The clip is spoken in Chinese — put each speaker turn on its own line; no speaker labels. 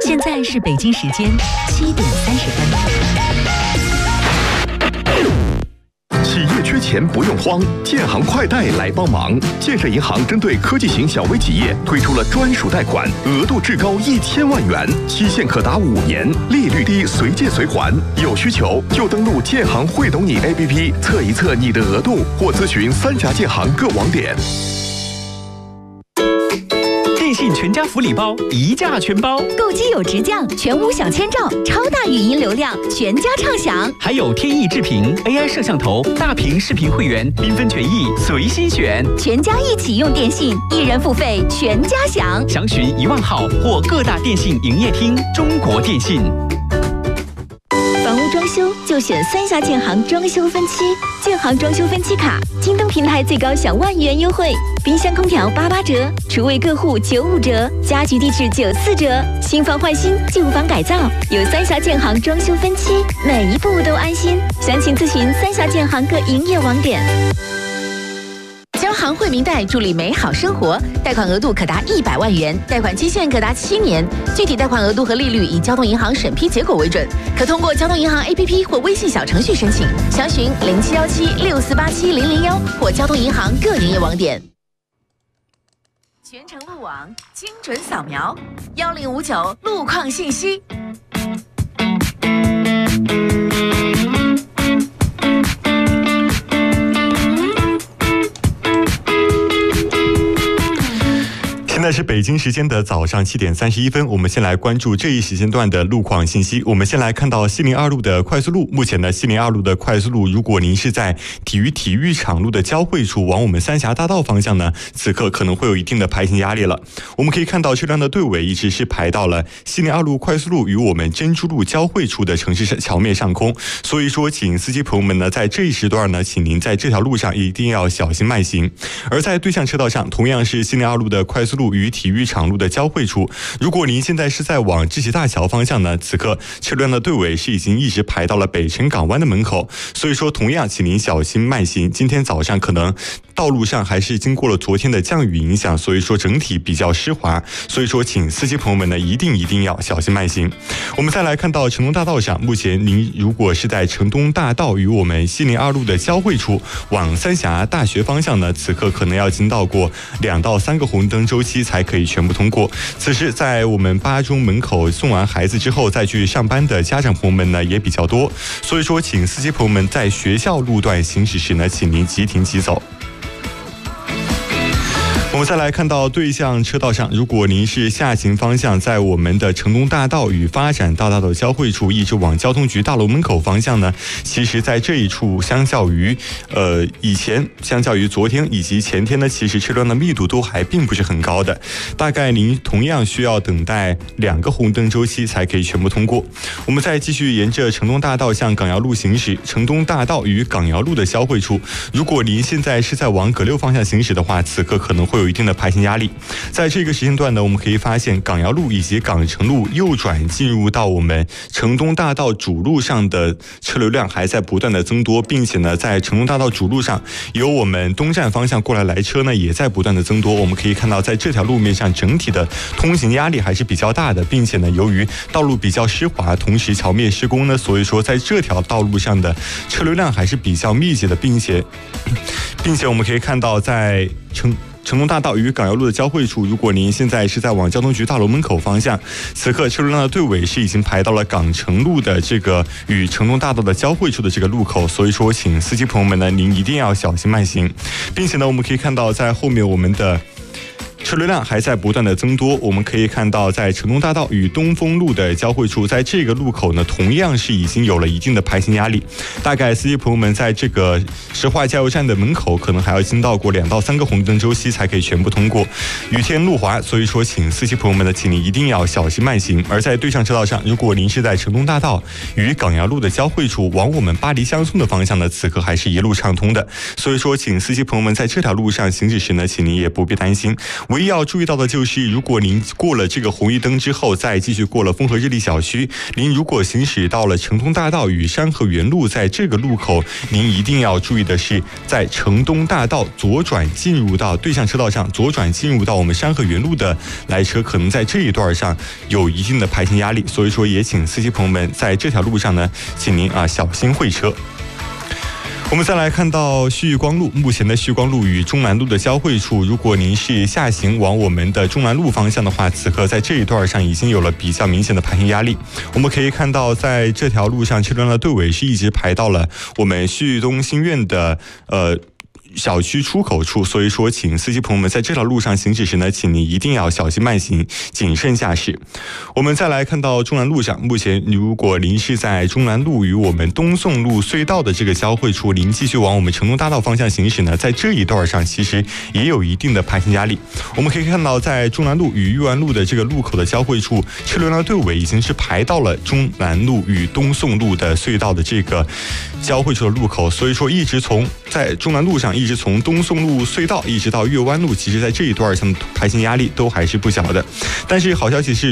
现在是北京时间7点30分。
企业缺钱不用慌，建行快贷来帮忙。建设银行针对科技型小微企业推出了专属贷款，额度至高1000万元，期限可达5年，利率低，随借随还。有需求就登录建行会懂你 APP 测一测你的额度，或咨询3家建行各网点。
电信全家福利包一价全包，
购机有直降，全屋享千兆，超大语音流量，全家畅享。
还有天翼智屏 AI 摄像头、大屏视频会员，缤纷权益随心选。
全家一起用电信，一人付费全家享。
详询1万号或各大电信营业厅。中国电信。
房屋装修就选3峡建行装修分期，建行装修分期卡，京东平台最高享10000元优惠，冰箱空调88折，厨卫各户95折，家居地质94折，新房换新，旧房改造，有3峡建行装修分期，每一步都安心。详情咨询3峡建行各营业网点。
交行惠民贷助力美好生活，贷款额度可达100万元，贷款期限可达7年，具体贷款额度和利率以交通银行审批结果为准，可通过交通银行 APP 或微信小程序申请，详询071764870001或交通银行各营业网点。全程路网精准扫描，1059路况信息。
现在是北京时间的早上7点31分，我们先来关注这一时间段的路况信息。我们先来看到702路的快速路，目前呢702路的快速路，如果您是在体育场路的交汇处往我们3峡大道方向呢，此刻可能会有一定的排行压力了。我们可以看到车辆的队尾一直是排到了702路快速路与我们珍珠路交汇处的城市桥面上空，所以说请司机朋友们呢在这一时段呢，请您在这条路上一定要小心慢行。而在对向车道上，同样是702路的快速路与体育场路的交汇处，如果您现在是在往志祺大桥方向呢，此刻车辆的队尾是已经一直排到了北辰港湾的门口，所以说同样请您小心慢行。今天早上可能道路上还是经过了昨天的降雨影响，所以说整体比较湿滑，所以说请司机朋友们呢一定要小心慢行。我们再来看到成东大道上，目前您如果是在成东大道与我们702路的交汇处往3峡大学方向呢，此刻可能要经到过2到3个红灯周期才可以全部通过。此时在我们8中门口送完孩子之后再去上班的家长朋友们呢也比较多，所以说请司机朋友们在学校路段行驶时呢，请您即停即走。我们再来看到对向车道上，如果您是下行方向在我们的成东大道与发展大道的交汇处一直往交通局大楼门口方向呢，其实在这一处相较于昨天以及前天呢，其实车辆的密度都还并不是很高的，大概您同样需要等待2个红灯周期才可以全部通过。我们再继续沿着成东大道向港瑶路行驶，成东大道与港瑶路的交汇处，如果您现在是在往葛六方向行驶的话，此刻可能会有一定的排行压力。在这个时间段呢，我们可以发现港瑶路以及港城路右转进入到我们成东大道主路上的车流量还在不断的增多，并且呢在成东大道主路上由我们东站方向过来车呢也在不断的增多。我们可以看到在这条路面上整体的通行压力还是比较大的，并且呢由于道路比较湿滑，同时桥面施工呢，所以说在这条道路上的车流量还是比较密集的，并且我们可以看到在成东大道与港瑶路的交汇处，如果您现在是在往交通局大楼门口方向，此刻车流量的队尾是已经排到了港城路的这个与成东大道的交汇处的这个路口，所以说请司机朋友们呢，您一定要小心慢行。并且呢，我们可以看到在后面我们的车流量还在不断的增多，我们可以看到在成东大道与东风路的交汇处，在这个路口呢，同样是已经有了一定的排行压力，大概司机朋友们在这个石化加油站的门口可能还要经到过2到3个红灯周期才可以全部通过。雨天路滑，所以说请司机朋友们呢，请您一定要小心慢行。而在对向车道上，如果您是在成东大道与港瑶路的交汇处往我们巴黎乡村的方向呢，此刻还是一路畅通的，所以说请司机朋友们在这条路上行驶时呢，请您也不必担心。 唯一要注意到的就是，如果您过了这个红绿灯之后，再继续过了丰和日丽小区，您如果行驶到了城东大道与山河园路，在这个路口，您一定要注意的是，在城东大道左转进入到对向车道上，左转进入到我们山河园路的来车，可能在这一段上有一定的排行压力，所以说也请司机朋友们在这条路上呢，请您小心会车。我们再来看到旭光路，目前的旭光路与中南路的交汇处，如果您是下行往我们的中南路方向的话，此刻在这一段上已经有了比较明显的排行压力。我们可以看到，在这条路上车辆的队尾是一直排到了我们旭东新苑的小区出口处，所以说请司机朋友们在这条路上行驶时呢，请你一定要小心慢行，谨慎驾驶。我们再来看到中南路上，目前如果您是在中南路与我们东宋路隧道的这个交汇处，您继续往我们城东大道方向行驶呢，在这一段上其实也有一定的排行压力。我们可以看到，在中南路与裕安路的这个路口的交汇处，车流量队尾已经是排到了中南路与东宋路的隧道的这个交汇处的路口，所以说一直从在中南路上一直从东宋路隧道一直到岳湾路，其实在这一段上排行压力都还是不小的。但是好消息是，